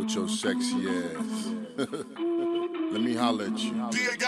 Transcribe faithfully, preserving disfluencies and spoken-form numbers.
with your sexy ass. Let me holler at you.